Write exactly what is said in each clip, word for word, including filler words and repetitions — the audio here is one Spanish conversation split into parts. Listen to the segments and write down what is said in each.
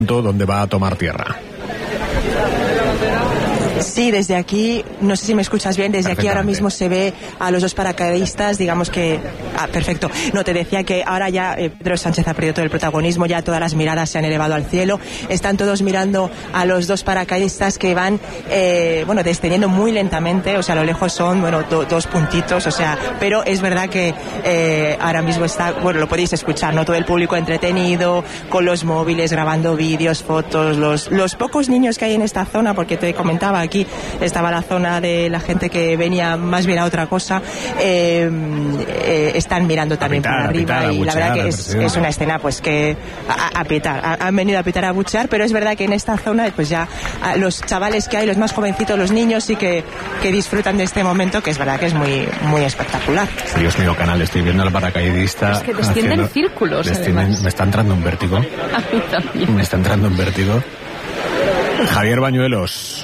donde va a tomar tierra. Sí, desde aquí, no sé si me escuchas bien, desde aquí ahora mismo se ve a los dos paracaidistas, digamos que... Ah, perfecto. No, te decía que ahora ya eh, Pedro Sánchez ha perdido todo el protagonismo, ya todas las miradas se han elevado al cielo, están todos mirando a los dos paracaidistas que van, eh, bueno, descendiendo muy lentamente, o sea, a lo lejos son, bueno, do, dos puntitos, o sea, pero es verdad que eh, ahora mismo está, bueno, lo podéis escuchar, ¿no? Todo el público entretenido, con los móviles, grabando vídeos, fotos, los, los pocos niños que hay en esta zona, porque te comentaba, aquí estaba la zona de la gente que venía más bien a otra cosa, eh, eh, están mirando también pitar, para arriba pitar, y buchear, la verdad que es, es una escena pues que a, a pitar, a, han venido a pitar, a buchear, pero es verdad que en esta zona pues ya los chavales que hay, los más jovencitos, los niños sí que, que disfrutan de este momento, que es verdad que es muy, muy espectacular. Dios mío, canal, estoy viendo al paracaidista. Es que descienden haciendo, círculos. Descienden, me está entrando un vértigo. A mí también. Me está entrando un vértigo. Javier Bañuelos.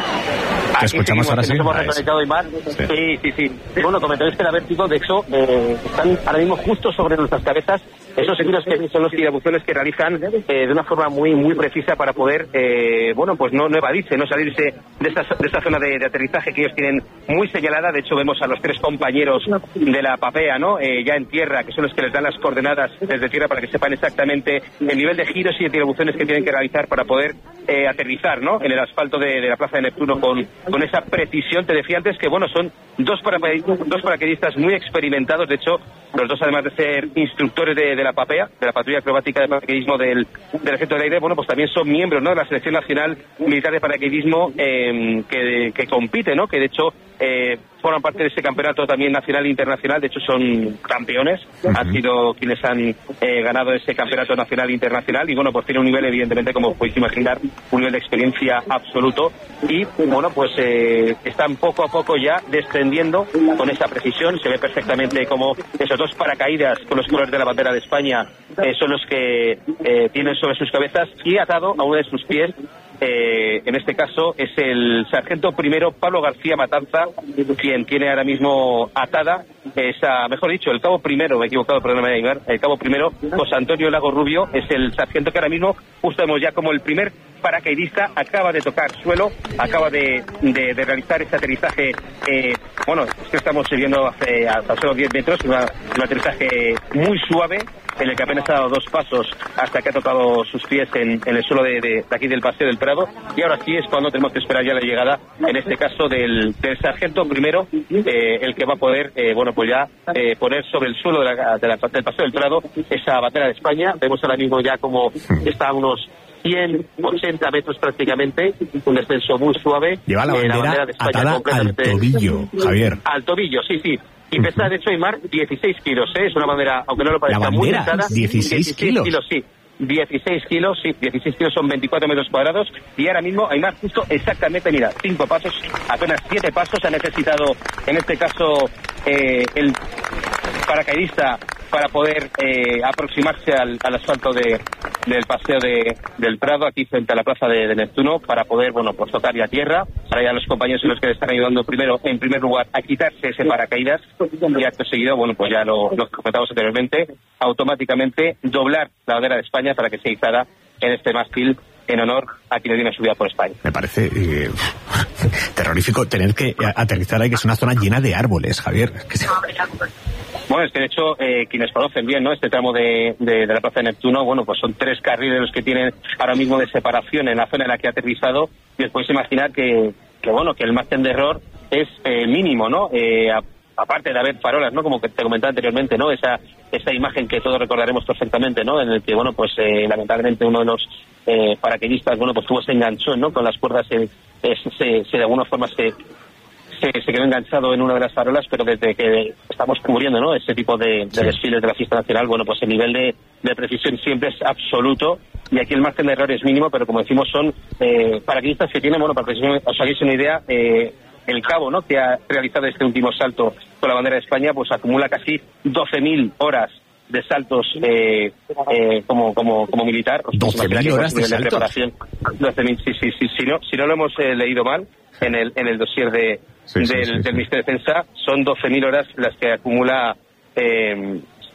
¿Te escuchamos ahora sí? Hemos reconectado, Aymar. Sí. sí, sí, sí. Bueno, comentáis que la vértigo, de hecho, eh, están ahora mismo justo sobre nuestras cabezas. Esos giros que son los tirabuzones que realizan eh, de una forma muy muy precisa para poder, eh, bueno, pues no, no evadirse, no salirse de esta, de esta zona de, de aterrizaje que ellos tienen muy señalada. De hecho, vemos a los tres compañeros de la Papea, ¿no? Eh, ya en tierra, que son los que les dan las coordenadas desde tierra para que sepan exactamente el nivel de giros y de tirabuzones que tienen que realizar para poder eh, aterrizar, ¿no? En el asfalto de, de la Plaza de Neptuno con, con esa precisión. Te decía antes que, bueno, son dos, paracaidistas, dos paracaidistas muy experimentados. De hecho, los dos, además de ser instructores de, de la Papea, de la patrulla acrobática de paracaidismo del, del Ejército del Aire, bueno, pues también son miembros, ¿no?, de la Selección Nacional Militar de Paracaidismo eh, que, que compite, ¿no?, que de hecho eh, forman parte de ese campeonato también nacional e internacional. De hecho son campeones, uh-huh. han sido quienes han eh, ganado ese campeonato nacional e internacional y, bueno, pues tiene un nivel, evidentemente, como podéis imaginar, un nivel de experiencia absoluto y, bueno, pues eh, están poco a poco ya descendiendo con esa precisión. Se ve perfectamente como esos dos paracaídas con los colores de la bandera de España eh, son los que eh, tienen sobre sus cabezas y atado a uno de sus pies. Eh, en este caso es el sargento primero Pablo García Matanza, quien tiene ahora mismo atada esa, mejor dicho, el cabo primero, me he equivocado, perdóname, Aymar, el cabo primero, José Antonio Lago Rubio, es el sargento que ahora mismo, justo vemos ya como el primer paracaidista acaba de tocar suelo, acaba de, de, de realizar ese aterrizaje, eh, bueno, es que estamos viendo hace a solo diez metros, una, un aterrizaje muy suave, en el que apenas ha dado dos pasos hasta que ha tocado sus pies en, en el suelo de, de, de aquí del Paseo del Prado, y ahora sí es cuando tenemos que esperar ya la llegada, en este caso del, del sargento primero, eh, el que va a poder, eh, bueno, pues ya eh, poner sobre el suelo de la, de la, del Paseo del Prado esa bandera de España. Vemos ahora mismo ya como está a unos cien ochenta metros prácticamente, un descenso muy suave. Lleva la bandera, eh, la bandera de España atada al tobillo, Javier. Al tobillo, sí, sí. Y pesa, de hecho, Aymar, dieciséis kilos, ¿eh? Es una bandera, aunque no lo parezca, muy pesada. dieciséis kilos. kilos, sí. dieciséis kilos, sí. dieciséis kilos son veinticuatro metros cuadrados. Y ahora mismo, Aymar, justo exactamente, mira, cinco pasos, apenas siete pasos ha necesitado, en este caso, eh, el paracaidista para poder eh, aproximarse al, al asfalto de, del Paseo de, del Prado, aquí frente a la Plaza de, de Neptuno, para poder, bueno, pues tocar ya tierra. Ahora ya los compañeros son los que le están ayudando primero, en primer lugar, a quitarse ese paracaídas y acto seguido, bueno, pues ya lo, lo comentamos anteriormente, automáticamente doblar la bandera de España para que sea izada en este mástil en honor a quienes vienen a su vida por España. Me parece eh, terrorífico tener que aterrizar ahí, que es una zona llena de árboles, Javier. Que se... Bueno, es que de hecho, eh, quienes conocen bien, ¿no?, este tramo de, de, de la Plaza de Neptuno, bueno, pues son tres carriles los que tienen ahora mismo de separación en la zona en la que ha aterrizado, y os podéis imaginar que, que bueno, que el margen de error es eh, mínimo, ¿no? Eh, a, aparte de haber farolas, ¿no?, como que te comentaba anteriormente, ¿no?, esa esa imagen que todos recordaremos perfectamente, ¿no?, en el que, bueno, pues eh, lamentablemente uno de los eh, paracaidistas, bueno, pues tuvo ese enganchón, ¿no?, con las cuerdas, eh, eh, se, se de alguna forma se... Se, se quedó enganchado en una de las farolas, pero desde que estamos cubriendo, ¿no?, ese tipo de, de sí. desfiles de la fiesta nacional, bueno, pues el nivel de, de precisión siempre es absoluto, y aquí el margen de error es mínimo, pero como decimos son eh, paracaidistas que tienen, bueno, para que os hagáis una idea, eh, el cabo, ¿no?, que ha realizado este último salto con la bandera de España, pues acumula casi doce mil horas de saltos eh, eh, como como como militar. doce mil horas de, de saltos. Preparación. doce mil, sí, sí, sí, si no, si no lo hemos eh, leído mal en el en el dossier de Sí, del, sí, sí, del sí. Ministerio de Defensa, son doce mil horas las que acumula eh,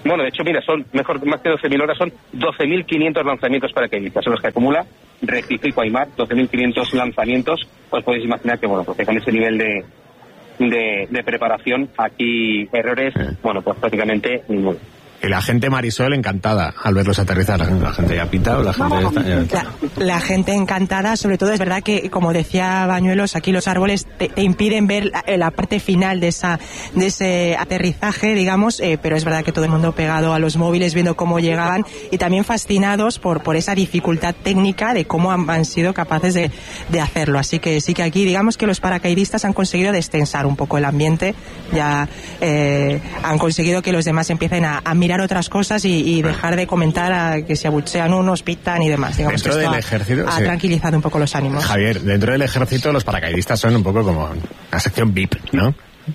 Bueno, de hecho, mira, son mejor más que doce mil horas, son doce mil quinientos lanzamientos paracaidistas, son los que acumula. Rectifico, Aimar, doce mil quinientos lanzamientos. Pues podéis imaginar que, bueno, pues con ese nivel de, de, de preparación, aquí errores, bueno, pues prácticamente ninguno. Y la gente, Marisol, encantada al verlos aterrizar. La gente ya pitado, la gente... La, la gente encantada, sobre todo es verdad que, como decía Bañuelos, aquí los árboles te, te impiden ver la, la parte final de esa de ese aterrizaje, digamos, eh, pero es verdad que todo el mundo pegado a los móviles viendo cómo llegaban y también fascinados por por esa dificultad técnica de cómo han, han sido capaces de, de hacerlo. Así que sí que aquí, digamos que los paracaidistas han conseguido destensar un poco el ambiente, ya eh, han conseguido que los demás empiecen a, a mirar otras cosas y, y dejar de comentar a que se abuchean unos, pitan y demás. Digamos dentro que del ha, ejército ha sí. tranquilizado un poco los ánimos. Javier, dentro del ejército los paracaidistas son un poco como una sección V I P, ¿no?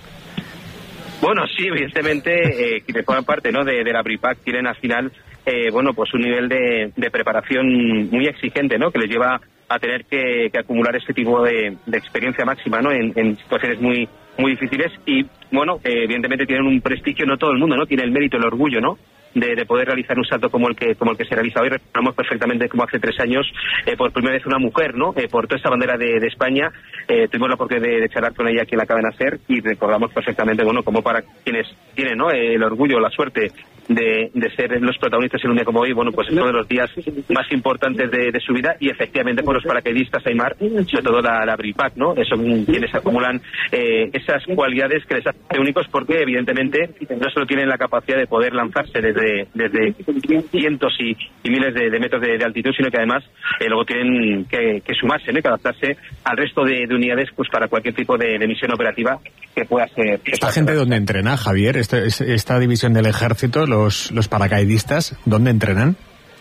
Bueno, sí, evidentemente, eh, quienes forman parte, ¿no?, de, de la BRIPAC tienen al final, eh, bueno, pues un nivel de, de preparación muy exigente, ¿no?, que les lleva a tener que, que acumular este tipo de, de experiencia máxima, ¿no?, en, en situaciones muy muy difíciles y, bueno, eh, evidentemente tienen un prestigio, no todo el mundo, ¿no?, tiene el mérito, el orgullo, ¿no?, de, de poder realizar un salto como el que como el que se realiza hoy. Recordamos perfectamente como hace tres años, eh, por primera vez una mujer, ¿no?, eh, portó esta bandera de, de España, eh, tuvimos la oportunidad de, de charlar con ella aquí en la cadena SER y recordamos perfectamente, bueno, como para quienes tienen, ¿no?, eh, el orgullo, la suerte de, de ser los protagonistas en un día como hoy, bueno, pues es uno de los días más importantes de, de su vida y efectivamente por los paracaidistas, Aimar, sobre todo la, la BRIPAC, ¿no?, son quienes acumulan eh, esas cualidades que les hacen únicos porque evidentemente no solo tienen la capacidad de poder lanzarse desde desde cientos y, y miles de, de metros de, de altitud, sino que además eh, luego tienen que, que sumarse, ¿no?, y que adaptarse al resto de, de unidades pues para cualquier tipo de, de misión operativa que pueda ser. Que ¿Esta pueda gente ser. dónde entrena, Javier? Esta, esta división del ejército, los, los paracaidistas, ¿dónde entrenan?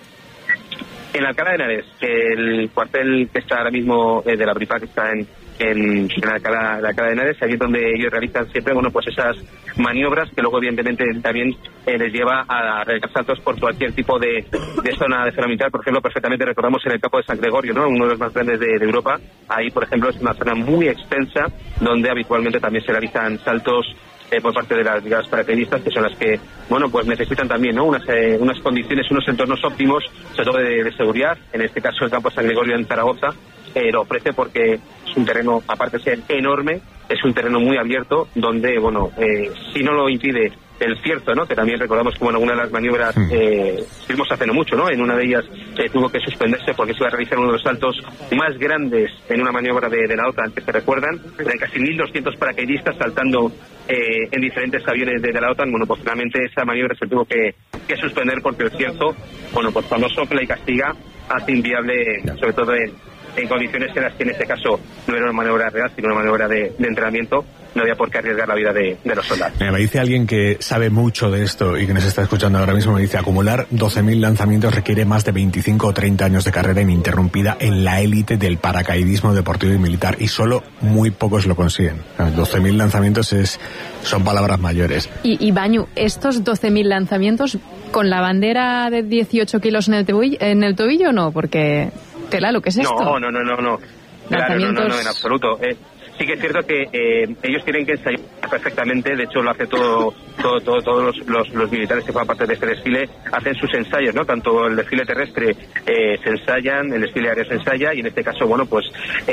En Alcalá de Henares, el cuartel que está ahora mismo eh, de la BRIPAC está en en, en Alcalá, la Alcalá de Henares, allí es donde ellos realizan siempre, bueno, pues esas maniobras que luego evidentemente también eh, les lleva a realizar saltos por cualquier tipo de, de zona de zona militar. Por ejemplo, perfectamente recordamos en el campo de San Gregorio, ¿no?, uno de los más grandes de, de Europa. Ahí, por ejemplo, es una zona muy extensa donde habitualmente también se realizan saltos Eh, por parte de las brigadas paracaidistas, que son las que, bueno, pues necesitan también, ¿no?, unas, eh, unas condiciones, unos entornos óptimos, sobre todo de, de seguridad. En este caso el campo de San Gregorio en Zaragoza eh, lo ofrece porque es un terreno, aparte de ser enorme, es un terreno muy abierto donde, bueno, eh, si no lo impide el cierzo, ¿no?, que también recordamos como en alguna de las maniobras eh, estuvimos hace no mucho, ¿no?, en una de ellas eh, tuvo que suspenderse porque se iba a realizar uno de los saltos más grandes en una maniobra de, de la OTAN, que se recuerdan, de casi mil doscientos paracaidistas saltando eh, en diferentes aviones de, de la OTAN. Bueno, pues finalmente esa maniobra se tuvo que, que suspender porque el cierzo, bueno, pues cuando sopla y castiga hace inviable, sobre todo en, en condiciones en las que en este caso no era una maniobra real, sino una maniobra de, de entrenamiento. No había por qué arriesgar la vida de, de los soldados. Me dice alguien que sabe mucho de esto y que nos está escuchando ahora mismo, me dice, acumular doce mil lanzamientos requiere más de veinticinco o treinta años de carrera ininterrumpida en la élite del paracaidismo deportivo y militar, y solo muy pocos lo consiguen. doce mil lanzamientos es son palabras mayores. Y, y Bañu, estos doce mil lanzamientos con la bandera de dieciocho kilos en el, tobillo, en el tobillo, no, porque, tela, ¿lo que es esto? No, no, no, no, no. Claro, no, no, no, en absoluto. Eh, sí que es cierto que eh, ellos tienen que ensayar perfectamente, de hecho lo hace todo, todo, todo todos los, los, los militares que forman parte de este desfile, hacen sus ensayos, ¿no? Tanto el desfile terrestre eh, se ensayan, el desfile aéreo se ensaya, y en este caso, bueno, pues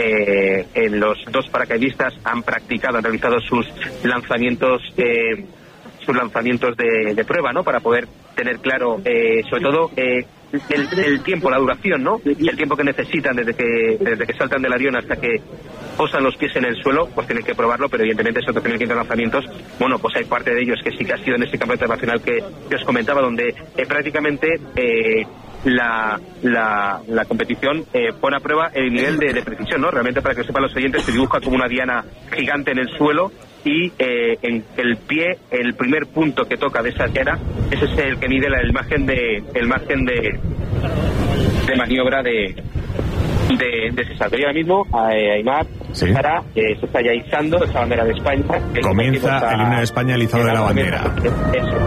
eh, en los dos paracaidistas han practicado, han realizado sus lanzamientos eh, sus lanzamientos de, de prueba, ¿no?, para poder tener claro, eh, sobre todo, eh, el, el tiempo, la duración, ¿no?, el tiempo que necesitan desde que desde que saltan del avión hasta que posan los pies en el suelo. Pues tienen que probarlo, pero evidentemente esos doce mil quinientos lanzamientos, bueno, pues hay parte de ellos que sí que ha sido en ese campeonato internacional que, que os comentaba, donde eh, prácticamente eh, la, la, la competición eh, pone a prueba el nivel de, de precisión, ¿no? Realmente, para que lo sepan los oyentes, se dibuja como una diana gigante en el suelo, y eh, en el pie, el primer punto que toca de esa diana, ese es el que mide la, el margen de el margen de, de maniobra de de, de ese salto. Y ahora mismo eh, Aimar, ¿sí?, Sara, eh, se está ya izando esa bandera de España. Comienza el himno de España, el izado de la bandera. Eso.